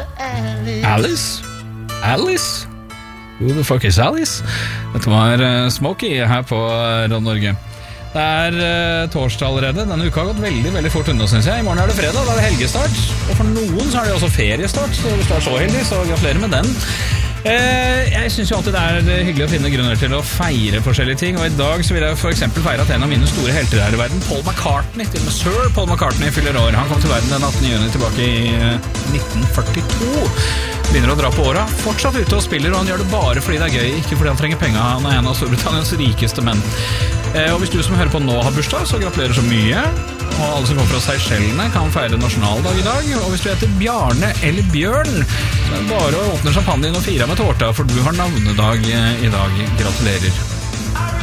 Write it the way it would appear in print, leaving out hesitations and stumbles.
Alice? Alice? Who the fuck is Alice? Dette var Smokey her på Radio Norge. Det torsdag allerede. Denne uka har gått veldig, veldig fort unna, synes jeg. I morgen det fredag, da det helgestart. Og for noen så det også feriestart, så hvis du så heldig, så gratulerer med den. Jeg synes jo alltid det hyggelig å finne grunner til å feire forskjellige ting, og i dag så vil jeg for eksempel feire at en av mine store helter her i verden, Paul McCartney, til og med Sir Paul McCartney, fyller år. Han kom til verden den 18. juni tilbake i 1942. Begynner å dra på åra, fortsatt ute og spiller, og han gjør det bare fordi det gøy, ikke fordi han trenger penger. Han en av Storbritannias rikeste menn. Og hvis du som hører på nå har bursdag, så gratulerer så mye. Og alle som kommer fra Seychellene kan feire nasjonaldag i dag. Og hvis du heter Bjarne eller Bjørn, så det bare å åpne champagnen og fire med tårta, for du har navnedag i dag. Gratulerer.